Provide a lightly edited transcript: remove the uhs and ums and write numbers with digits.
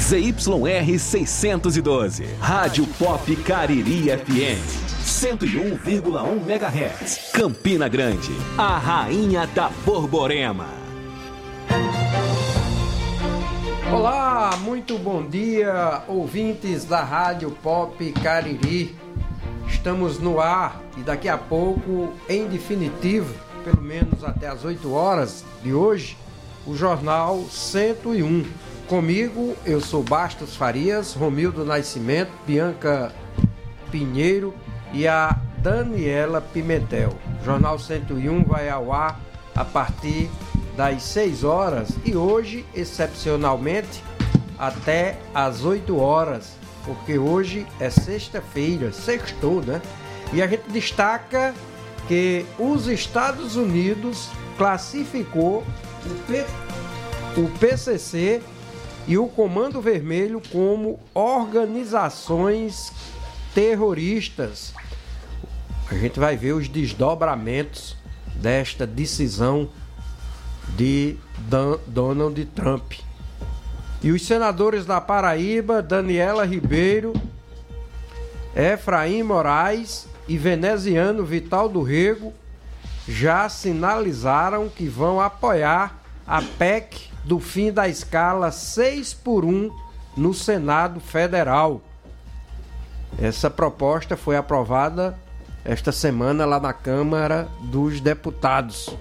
ZYR 612, Rádio Pop Cariri FM, 101,1 MHz, Campina Grande, a rainha da Borborema. Olá, muito bom dia, ouvintes da Rádio Pop Cariri. Estamos no ar e daqui a pouco, em definitivo, pelo menos até as 8 horas de hoje, o Jornal 101. Comigo, eu sou Bastos Farias, Romildo Nascimento, Bianca Pinheiro e a Daniela Pimentel. O Jornal 101 vai ao ar a partir das 6 horas e hoje, excepcionalmente, até às 8 horas, porque hoje é sexta-feira, sextou, né? E a gente destaca que os Estados Unidos classificou o PCC e o Comando Vermelho como organizações terroristas. A gente vai ver os desdobramentos desta decisão de Donald Trump. E os senadores da Paraíba, Daniela Ribeiro, Efraim Moraes e veneziano Vital do Rego, já sinalizaram que vão apoiar a PEC do fim da escala 6x1 no Senado Federal. Essa proposta foi aprovada esta semana lá na Câmara dos Deputados.